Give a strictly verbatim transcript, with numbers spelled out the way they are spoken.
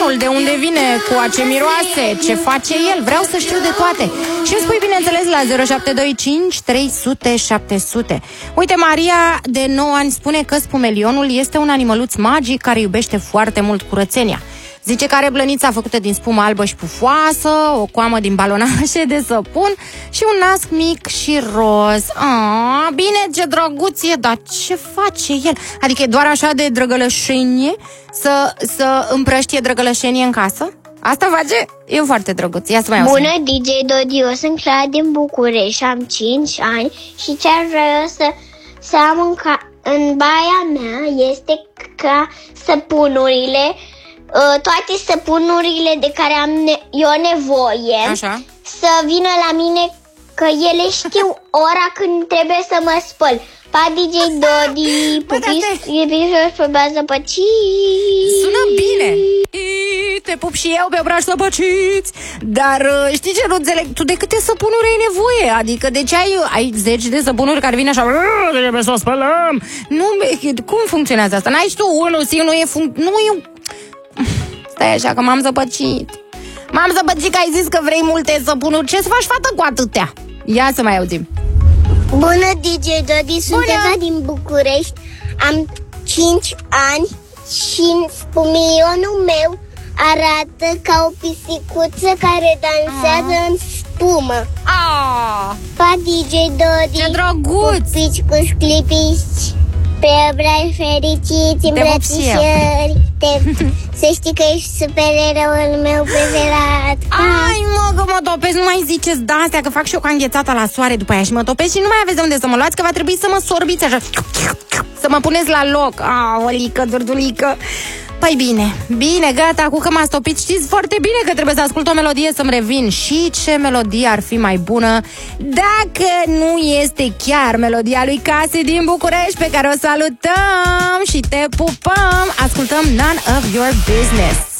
pumelionul, de unde vine, cu ce miroase, ce face el. Vreau să știu de toate. Și îmi spui, bineînțeles, la zero șapte doi cinci trei zero zero șapte zero zero. Uite, Maria, de nouă ani, spune că pumelionul este un animăluț magic care iubește foarte mult curățenia. Zice că are blănița făcută din spumă albă și pufoasă, o coamă din balonașe de săpun și un nas mic și roz. Ah, bine, ce drăguț e, dar ce face el? Adică e doar așa de drăgălășenie să, să împrăștie drăgălășenie în casă? Asta face? E foarte drăguț. Ia să mai Bună, D J Dodi, eu sunt Clara din București, am cinci ani și ce ar vrea eu să, să am în, ca, în baia mea este ca săpunurile, toate săpunurile de care am ne- eu nevoie. Așa. Să vină la mine, că ele știu ora când trebuie să mă spăl. Pa, D J Dodi, pupiți pe bază păciți. Sună bine. Te pup și eu pe obraș să păciți. Dar știi ce nu înțeleg? Tu de câte săpunuri ai nevoie? Adică de ce ai, ai zeci de săpunuri care vin așa, trebuie să o spălăm? Nu, cum funcționează asta? N-ai și tu unul singur, nu e func- nu e. Stai așa că m-am zăpăcit. M-am zăpăcit că ai zis că vrei multe săpunuri. Ce să faci, fată, cu atâtea? Ia să mai auzim. Bună, D J Dodi, sunt Eva din București. Am cinci ani și spumionul meu arată ca o pisicuță care dansează ah. în spumă. Ah. Pa, D J Dodi, ce drăguț! Pupici cu sclipici, pe obrazi fericiți, îmbrățișări. Să știi că ești supereroul meu preferat. Ai, mă, că mă topesc, nu mai ziceți de astea, că fac și eu ca înghețata la soare după aia și mă topesc și nu mai aveți de unde să mă luați, că va trebui să mă sorbiți așa, să mă puneți la loc. Aolică, durdulică. Păi bine, bine, gata, cu că m-ați topit, știți foarte bine că trebuie să ascult o melodie să-mi revin. Și ce melodie ar fi mai bună dacă nu este chiar melodia lui Casi din București, pe care o salutăm și te pupăm. Ascultăm None of Your Business.